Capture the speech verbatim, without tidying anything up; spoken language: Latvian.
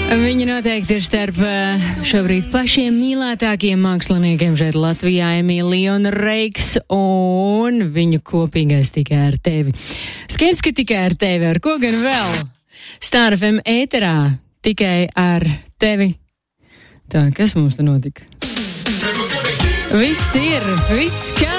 Viņi noteikti ir starp šobrīd pašiem mīlētākiem māksliniekiem šeit Latvijā, Emīlija un Reiks, un viņu kopīgais Tikai ar tevi. Skaidrs, ka Tikai ar tevi, ar ko gan vēl? Star F M ēterā Tikai ar tevi. Tā, kas mums te notika? Viss ir, viss kā.